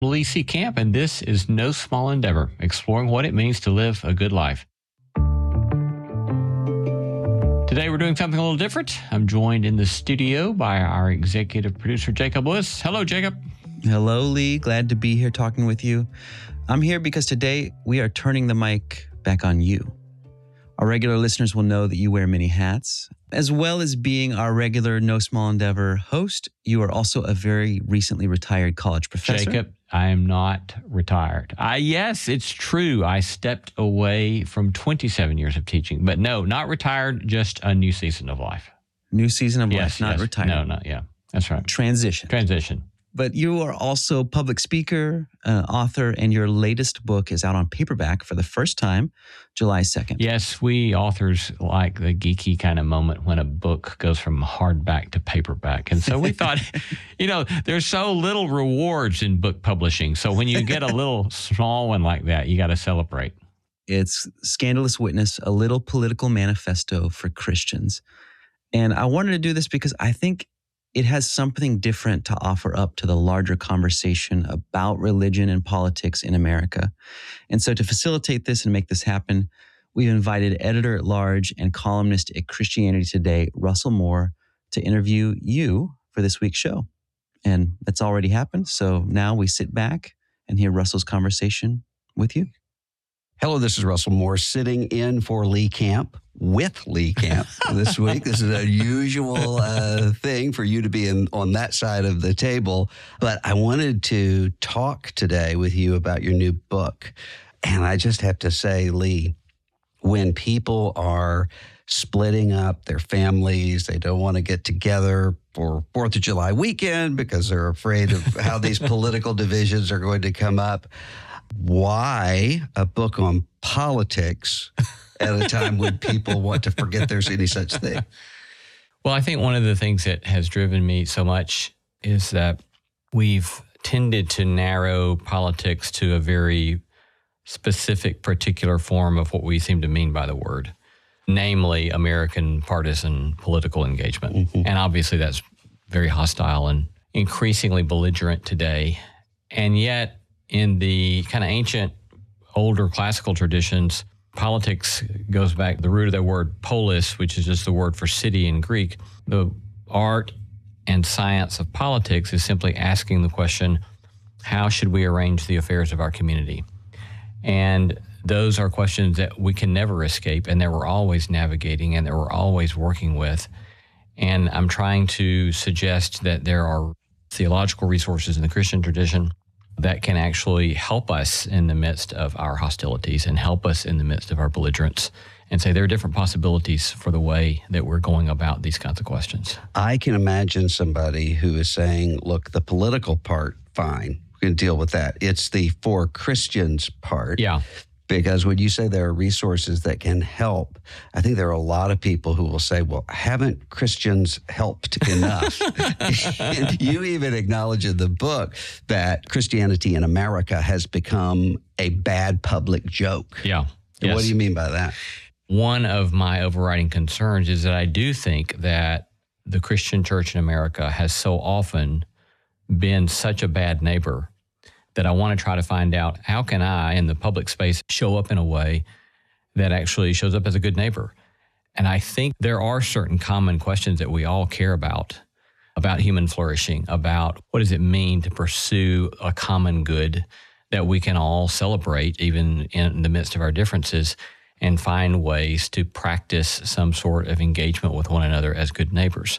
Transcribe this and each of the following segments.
Lee C. Camp, and this is No Small Endeavor, exploring what it means to live a good life. Today we're doing something a little different. I'm joined in the studio by our executive producer, Jacob Lewis. Hello, Jacob. Hello, Lee. Glad to be here talking with you. I'm here because today we are turning the mic back on you. Our regular listeners will know that you wear many hats. As well as being our regular No Small Endeavor host, you are also a very recently retired college professor. Jacob, I am not retired. Yes, it's true. I stepped away from 27 years of teaching, but no, not retired, just a new season of life. New season of life, not retired. No, not, yeah, that's right. Transition. But you are also public speaker, author, and your latest book is out on paperback for the first time, July 2nd. Yes, we authors like the geeky kind of moment when a book goes from hardback to paperback. And so we thought, there's so little rewards in book publishing. So when you get a little small one like that, you got to celebrate. It's Scandalous Witness, a little political manifesto for Christians. And I wanted to do this because I think it has something different to offer up to the larger conversation about religion and politics in America. And so to facilitate this and make this happen, we've invited editor-at-large and columnist at Christianity Today, Russell Moore, to interview you for this week's show. And that's already happened. So now we sit back and hear Russell's conversation with you. Hello, this is Russell Moore sitting in for Lee Camp with Lee Camp this week. This is an unusual thing for you to be on that side of the table. But I wanted to talk today with you about your new book. And I just have to say, Lee, when people are splitting up their families, they don't want to get together for 4th of July weekend because they're afraid of how these political divisions are going to come up. Why a book on politics at a time when people want to forget there's any such thing? Well, I think one of the things that has driven me so much is that we've tended to narrow politics to a very specific, particular form of what we seem to mean by the word, namely American partisan political engagement. Mm-hmm. And obviously that's very hostile and increasingly belligerent today. And yet, in the kind of ancient, older classical traditions, politics goes back, the root of that word polis, which is just the word for city in Greek. The art and science of politics is simply asking the question, how should we arrange the affairs of our community? And those are questions that we can never escape and that we're always navigating and that we're always working with. And I'm trying to suggest that there are theological resources in the Christian tradition that can actually help us in the midst of our hostilities and help us in the midst of our belligerence and say there are different possibilities for the way that we're going about these kinds of questions. I can imagine somebody who is saying, look, the political part, fine, we can deal with that. It's the for Christians part. Yeah. Because when you say there are resources that can help, I think there are a lot of people who will say, well, haven't Christians helped enough? And you even acknowledge in the book that Christianity in America has become a bad public joke. Yeah. Yes. What do you mean by that? One of my overriding concerns is that I do think that the Christian church in America has so often been such a bad neighbor that I want to try to find out how can I, in the public space, show up in a way that actually shows up as a good neighbor. And I think there are certain common questions that we all care about human flourishing, about what does it mean to pursue a common good that we can all celebrate, even in the midst of our differences, and find ways to practice some sort of engagement with one another as good neighbors.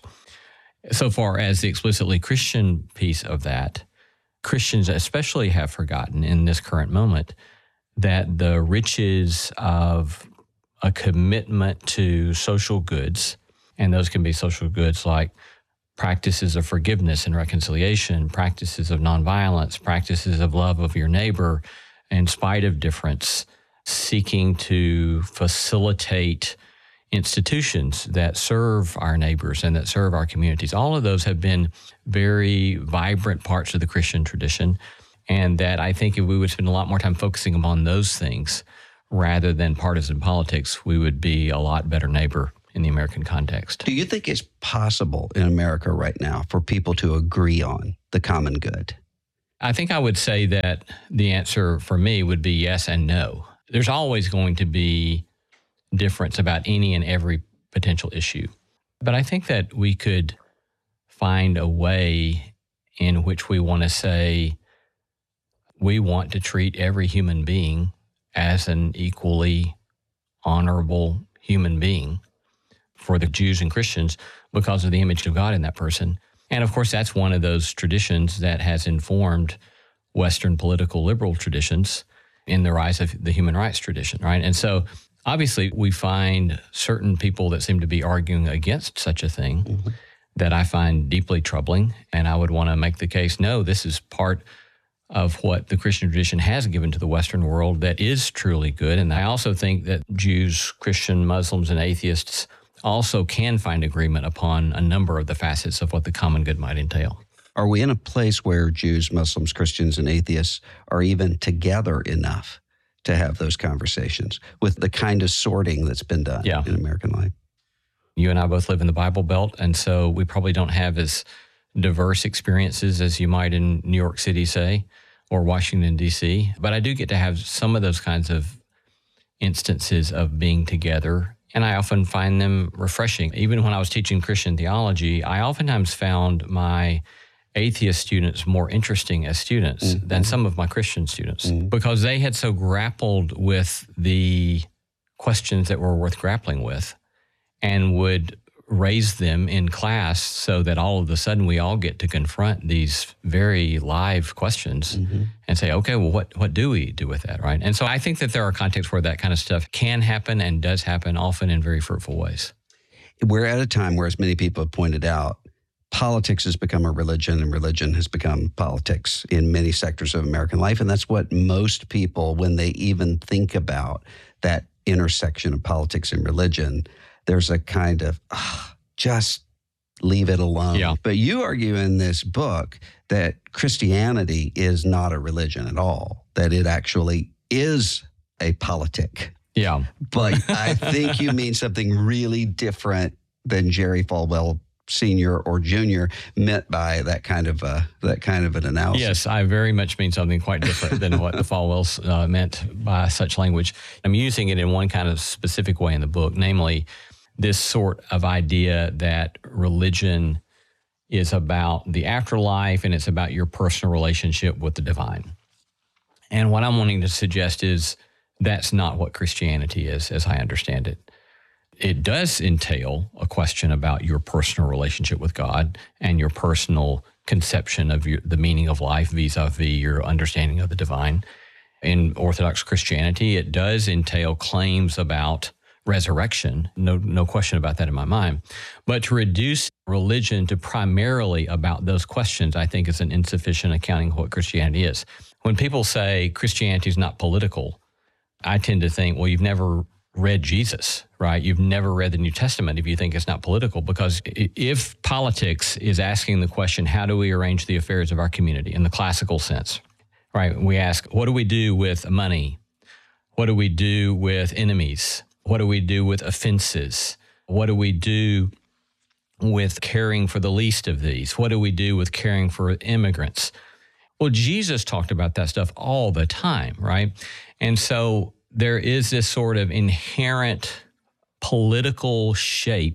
So far as the explicitly Christian piece of that, Christians especially have forgotten in this current moment that the riches of a commitment to social goods, and those can be social goods like practices of forgiveness and reconciliation, practices of nonviolence, practices of love of your neighbor, in spite of difference, seeking to facilitate institutions that serve our neighbors and that serve our communities. All of those have been very vibrant parts of the Christian tradition, and that I think if we would spend a lot more time focusing upon those things rather than partisan politics, we would be a lot better neighbor in the American context. Do you think it's possible in America right now for people to agree on the common good? I think I would say that the answer for me would be yes and no. There's always going to be difference about any and every potential issue. But I think that we could find a way in which we want to say we want to treat every human being as an equally honorable human being for the Jews and Christians because of the image of God in that person. And of course, that's one of those traditions that has informed Western political liberal traditions in the rise of the human rights tradition, right? And so obviously we find certain people that seem to be arguing against such a thing that I find deeply troubling. And I would want to make the case, no, this is part of what the Christian tradition has given to the Western world that is truly good. And I also think that Jews, Christian, Muslims, and atheists also can find agreement upon a number of the facets of what the common good might entail. Are we in a place where Jews, Muslims, Christians, and atheists are even together enough to have those conversations with the kind of sorting that's been done in American life? You and I both live in the Bible Belt, and so we probably don't have as diverse experiences as you might in New York City, say, or Washington, D.C. But I do get to have some of those kinds of instances of being together, and I often find them refreshing. Even when I was teaching Christian theology, I oftentimes found my atheist students more interesting as students than some of my Christian students because they had so grappled with the questions that were worth grappling with and would raise them in class so that all of a sudden we all get to confront these very live questions and say, okay, well, what do we do with that, right? And so I think that there are contexts where that kind of stuff can happen and does happen, often in very fruitful ways. We're at a time where, as many people have pointed out, politics has become a religion and religion has become politics in many sectors of American life. And that's what most people, when they even think about that intersection of politics and religion, there's a kind of, just leave it alone. Yeah. But you argue in this book that Christianity is not a religion at all, that it actually is a politic. Yeah. But I think you mean something really different than Jerry Falwell Sr. or Jr. meant by that kind of an analysis. Yes, I very much mean something quite different than what the Falwells meant by such language. I'm using it in one kind of specific way in the book, namely this sort of idea that religion is about the afterlife and it's about your personal relationship with the divine. And what I'm wanting to suggest is that's not what Christianity is, as I understand it. It does entail a question about your personal relationship with God and your personal conception of the meaning of life vis-a-vis your understanding of the divine. In Orthodox Christianity, it does entail claims about resurrection, no question about that in my mind. But to reduce religion to primarily about those questions, I think is an insufficient accounting of what Christianity is. When people say Christianity is not political, I tend to think, well, you've never read Jesus, right? You've never read the New Testament if you think it's not political, because if politics is asking the question, how do we arrange the affairs of our community in the classical sense, right? We ask, what do we do with money? What do we do with enemies? What do we do with offenses? What do we do with caring for the least of these? What do we do with caring for immigrants? Well, Jesus talked about that stuff all the time, right? And so there is this sort of inherent political shape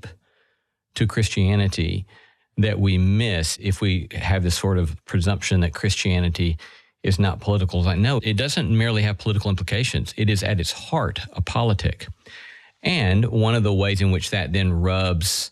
to Christianity that we miss if we have this sort of presumption that Christianity is not political. It's like, no, it doesn't merely have political implications. It is at its heart a politic. And one of the ways in which that then rubs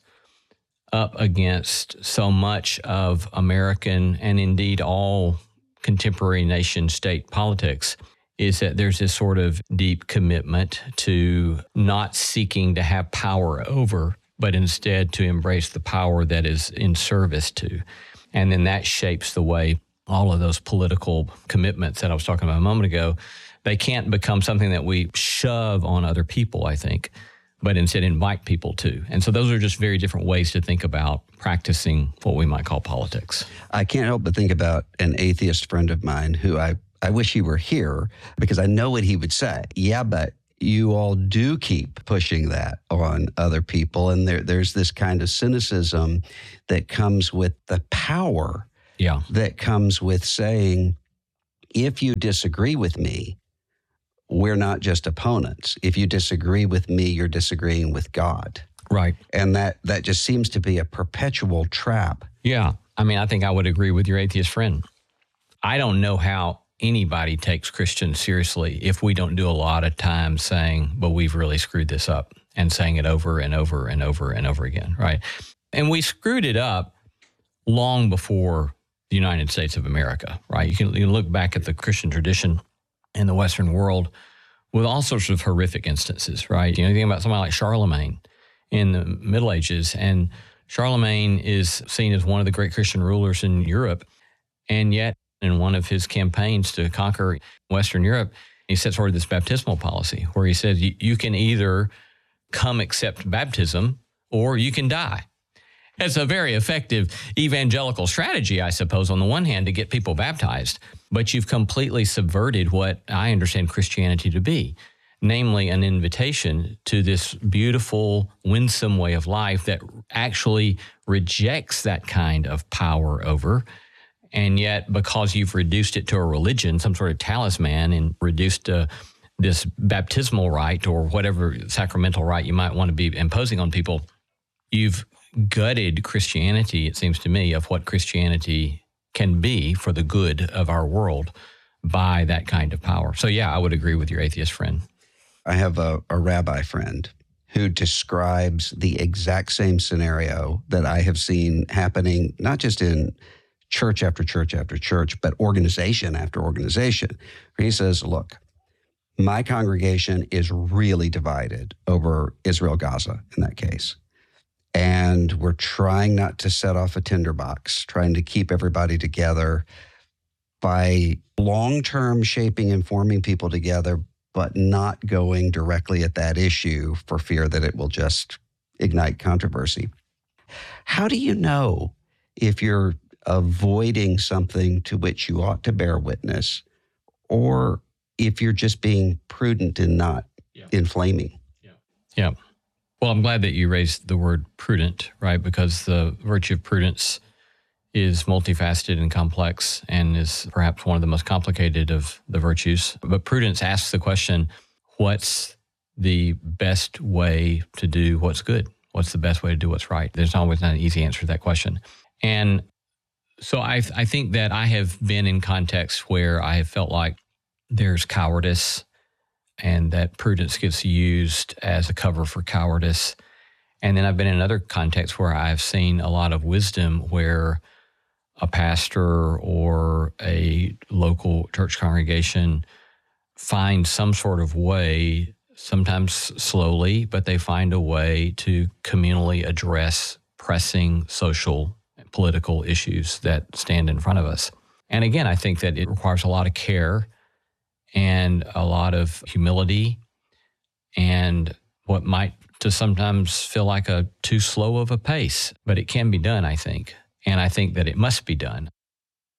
up against so much of American and indeed all contemporary nation-state politics is that there's this sort of deep commitment to not seeking to have power over, but instead to embrace the power that is in service to. And then that shapes the way all of those political commitments that I was talking about a moment ago, they can't become something that we shove on other people, I think, but instead invite people to. And so those are just very different ways to think about practicing what we might call politics. I can't help but think about an atheist friend of mine who I wish he were here because I know what he would say. Yeah, but you all do keep pushing that on other people. And there's this kind of cynicism that comes with the power that comes with saying, if you disagree with me, we're not just opponents. If you disagree with me, you're disagreeing with God. Right. And that just seems to be a perpetual trap. Yeah. I mean, I think I would agree with your atheist friend. I don't know how anybody takes Christians seriously if we don't do a lot of times saying, but we've really screwed this up, and saying it over and over and over and over again, right? And we screwed it up long before the United States of America, right? You can look back at the Christian tradition in the Western world with all sorts of horrific instances, right? You think about somebody like Charlemagne in the Middle Ages, and Charlemagne is seen as one of the great Christian rulers in Europe, and yet in one of his campaigns to conquer Western Europe, he sets forward this baptismal policy where he says you can either come accept baptism or you can die. It's a very effective evangelical strategy, I suppose, on the one hand, to get people baptized, but you've completely subverted what I understand Christianity to be, namely an invitation to this beautiful, winsome way of life that actually rejects that kind of power over. And yet, because you've reduced it to a religion, some sort of talisman, and reduced this baptismal rite or whatever sacramental rite you might want to be imposing on people, you've gutted Christianity, it seems to me, of what Christianity can be for the good of our world by that kind of power. So, yeah, I would agree with your atheist friend. I have a rabbi friend who describes the exact same scenario that I have seen happening, not just in church after church after church, but organization after organization. He says, look, my congregation is really divided over Israel-Gaza in that case. And we're trying not to set off a tinderbox, trying to keep everybody together by long-term shaping and forming people together, but not going directly at that issue for fear that it will just ignite controversy. How do you know if you're avoiding something to which you ought to bear witness, or if you're just being prudent and not inflaming? Yeah. Well, I'm glad that you raised the word prudent, right? Because the virtue of prudence is multifaceted and complex and is perhaps one of the most complicated of the virtues. But prudence asks the question, what's the best way to do what's good? What's the best way to do what's right? There's always not an easy answer to that question. And so I think that I have been in contexts where I have felt like there's cowardice and that prudence gets used as a cover for cowardice. And then I've been in another context where I've seen a lot of wisdom where a pastor or a local church congregation finds some sort of way, sometimes slowly, but they find a way to communally address pressing social and political issues that stand in front of us. And again, I think that it requires a lot of care and a lot of humility and what might to sometimes feel like a too slow of a pace, but it can be done, I think. And I think that it must be done.